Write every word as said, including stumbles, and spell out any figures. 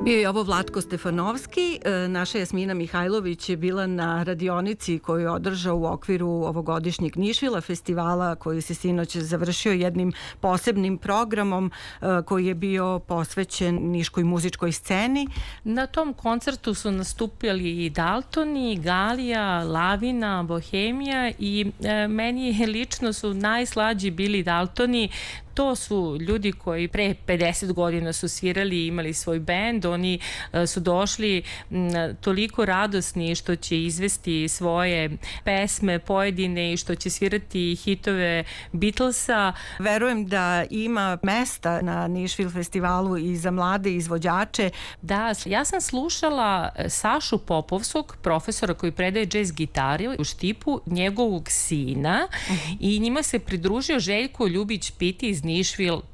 Bio je ovo Vlatko Stefanovski. Naša Jasmina Mihajlović je bila na radionici koju je održao u okviru ovogodišnjeg Nišvila festivala koji se sinoć završio jednim posebnim programom koji je bio posvećen niškoj muzičkoj sceni. Na tom koncertu su nastupili i Daltoni, Galija, Lavina, Bohemija i e, meni lično su najslađi bili Daltoni. To su ljudi koji pre pedeset godina su svirali i imali svoj bend. Oni uh, su došli m, toliko radosni što će izvesti svoje pesme pojedine i što će svirati hitove Beatlesa. Verujem da ima mesta na Nišvil festivalu i za mlade izvođače. Da, ja sam slušala Sašu Popovskog, profesora koji predaje džez gitaru u Štipu, njegovog sina, uh-huh. i njima se pridružio Željko Ljubić Piti iz Nišvil